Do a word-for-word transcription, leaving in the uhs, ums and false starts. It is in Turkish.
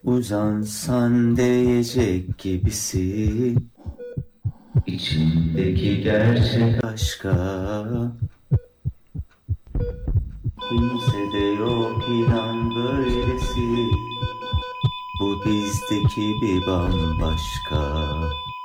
Uzansan değecek gibisin. İçindeki gerçek aşka kimse de yok inan böylesi. Bu bizdeki bir bambaşka.